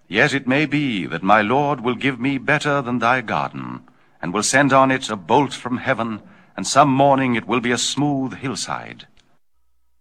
Yet it may be that my Lord will give me better than thy garden, and will send on it a bolt from heaven, and some morning it will be a smooth hillside.